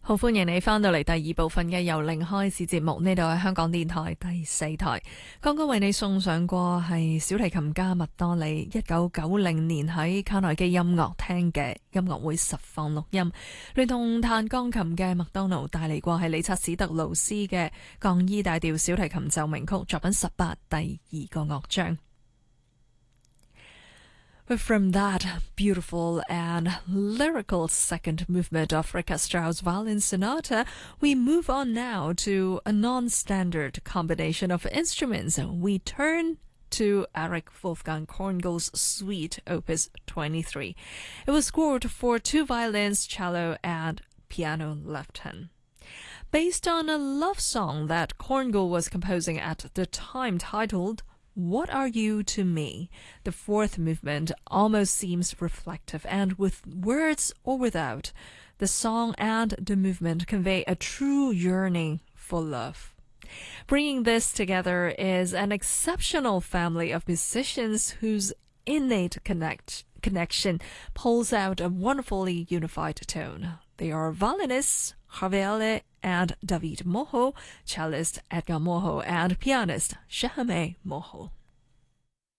好歡迎你返到嚟第二部分嘅由零開始節目，呢度係香港電台第4台。剛剛為你送上過係小提琴家麥多利1990年喺卡內基音樂廳嘅音樂會實況錄音，聯同彈鋼琴嘅麥當勞帶嚟過係理察史特勞斯嘅降 E 大調小提琴奏鳴曲作品18第2個樂章。But from that beautiful and lyrical second movement of Richard Strauss' Violin Sonata, we move on now to a non-standard combination of instruments. We turn to Erich Wolfgang Korngold's Suite, Opus 23. It was scored for 2 violins, cello, and piano left hand. Based on a love song that Korngold was composing at the time titled What Are You to Me? The fourth movement almost seems reflective, and with words or without, the song and the movement convey a true yearning for love. Bringing this together is an exceptional family of musicians whose innate connection pulls out a wonderfully unified tone. They are violinists Javier and David Mojo, cellist Edgar Mojo, and pianist Shahame Mojo.